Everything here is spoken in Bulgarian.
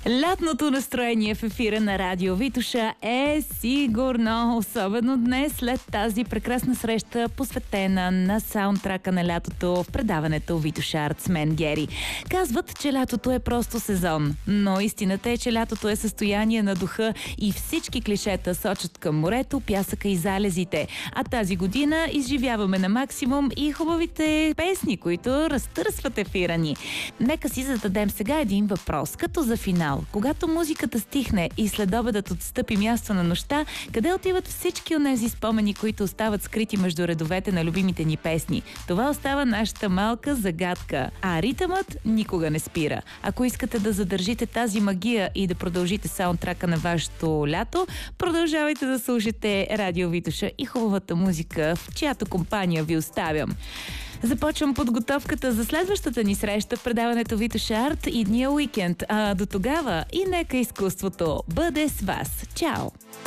Лятното настроение в ефира на Радио Витоша е сигурно, особено днес, след тази прекрасна среща, посветена на саундтрака на лятото в предаването Витоша Арт с мен Гери. Казват, че лятото е просто сезон, но истината е, че лятото е състояние на духа и всички клишета сочат към морето, пясъка и залезите. А тази година изживяваме на максимум и хубавите песни, които разтърсват ефира ни. Нека си зададем сега един въпрос, като за финал. Когато музиката стихне и следобедът отстъпи място на нощта, къде отиват всички онези спомени, които остават скрити между редовете на любимите ни песни? Това остава нашата малка загадка. А ритъмът никога не спира. Ако искате да задържите тази магия и да продължите саундтрака на вашето лято, продължавайте да слушате Радио Витоша и хубавата музика, в чиято компания ви оставям. Започвам подготовката за следващата ни среща в предаването Витоша Арт и дния уикенд. А до тогава и нека изкуството бъде с вас. Чао!